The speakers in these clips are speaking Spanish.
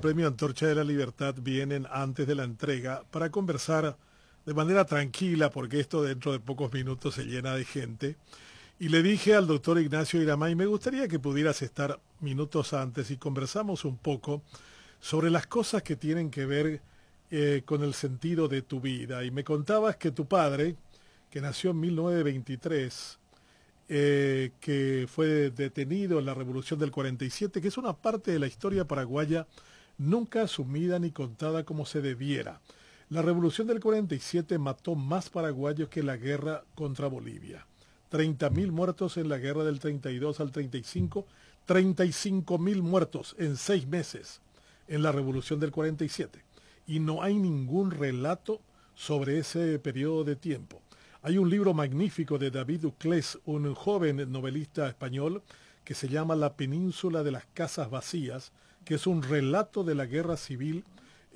Premio Antorcha de la Libertad vienen antes de la entrega para conversar de manera tranquila, porque esto dentro de pocos minutos se llena de gente. Y le dije al doctor Ignacio Iramay, me gustaría que pudieras estar minutos antes y conversamos un poco sobre las cosas que tienen que ver con el sentido de tu vida. Y me contabas que tu padre, que nació en 1923, que fue detenido en la Revolución del 47, que es una parte de la historia paraguaya nunca asumida ni contada como se debiera. La Revolución del 47 mató más paraguayos que la guerra contra Bolivia. 30.000 muertos en la guerra del 32 al 35, 35.000 muertos en 6 meses en la Revolución del 47. Y no hay ningún relato sobre ese periodo de tiempo. Hay un libro magnífico de David Duclés, un joven novelista español, que se llama La península de las casas vacías, que es un relato de la guerra civil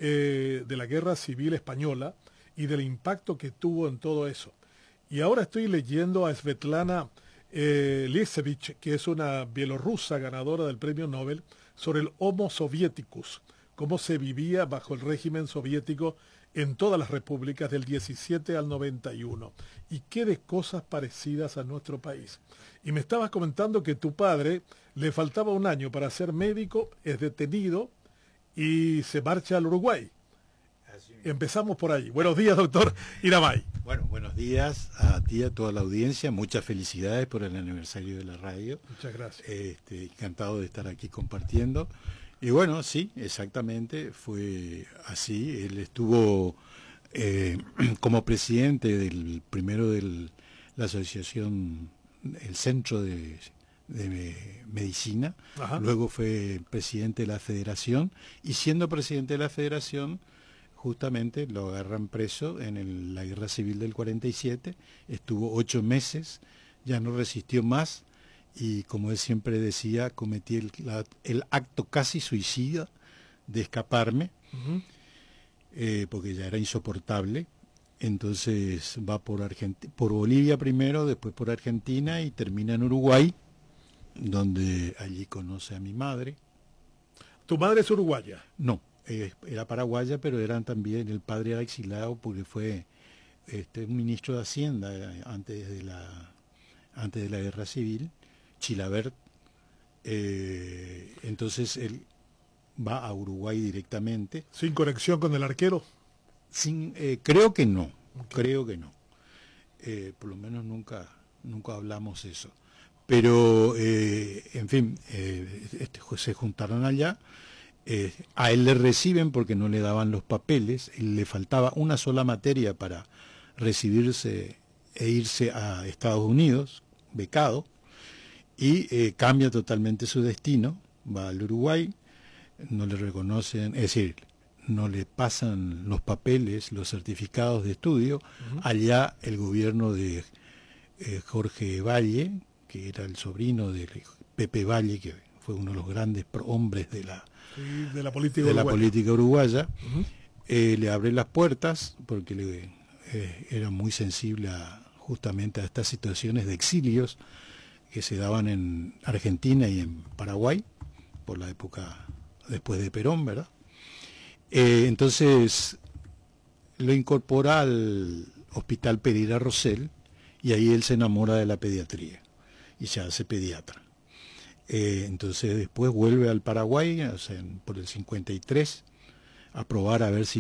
española y del impacto que tuvo en todo eso. Y ahora estoy leyendo a Svetlana Alexievich, que es una bielorrusa ganadora del premio Nobel, sobre el Homo Sovieticus, cómo se vivía bajo el régimen soviético en todas las repúblicas del 17 al 91, y qué de cosas parecidas a nuestro país. Y me estabas comentando que tu padre le faltaba un año para ser médico, es detenido y se marcha al Uruguay. Empezamos por ahí. Buenos días, doctor Iramay. Bueno, buenos días a ti, a toda la audiencia. Muchas felicidades por el aniversario de la radio. Muchas gracias. Encantado de estar aquí compartiendo. Y bueno, sí, exactamente, fue así. Él estuvo como presidente del primero de la asociación, el Centro de Medicina. Ajá. Luego fue presidente de la Federación, y siendo presidente de la Federación, justamente lo agarran preso en la Guerra Civil del 47, estuvo 8 meses, ya no resistió más, y como él siempre decía, cometí el acto casi suicida de escaparme, porque ya era insoportable. Entonces va por Bolivia primero, después por Argentina, y termina en Uruguay, donde allí conoce a mi madre. ¿Tu madre es uruguaya? No, era paraguaya, pero eran también, el padre era exiliado porque fue un ministro de Hacienda antes de la Guerra Civil, Chilavert. Entonces él va a Uruguay directamente. ¿Sin conexión con el arquero? Creo que no, creo que no. Por lo menos nunca hablamos eso. Pero, en fin, se juntaron allá. A él le reciben porque no le daban los papeles. Le faltaba una sola materia para recibirse e irse a Estados Unidos, becado. Y cambia totalmente su destino, va al Uruguay, no le reconocen, es decir, no le pasan los papeles, los certificados de estudio. Allá el gobierno de Jorge Valle, que era el sobrino de Pepe Valle, que fue uno de los grandes hombres de la política uruguaya, le abre las puertas porque era muy sensible justamente a estas situaciones de exilios que se daban en Argentina y en Paraguay, por la época después de Perón, ¿verdad? Entonces lo incorpora al Hospital Pereira Rosell, y ahí él se enamora de la pediatría y se hace pediatra. Entonces después vuelve al Paraguay, o sea, por el 53, a probar a ver si